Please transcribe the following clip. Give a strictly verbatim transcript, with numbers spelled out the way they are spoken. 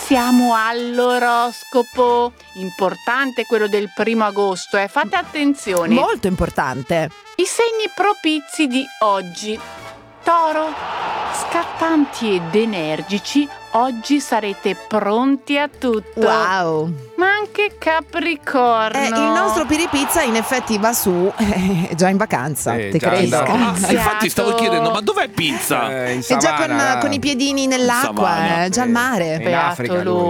Passiamo all'oroscopo. Importante quello del primo agosto, eh. Fate attenzione. Molto importante. I segni propizi di oggi. Toro, scattanti ed energici, oggi sarete pronti a tutto. Wow. Ma anche Capricorno. Eh, il nostro Piripizza in effetti va su, eh, è già in vacanza, Eh, te già credo. andato. Ah, Iniziato. infatti stavo chiedendo, ma dov'è Pizza? Eh, in È già con, savana. con i piedini nell'acqua, savana. eh, già al mare. In Africa Beato lui.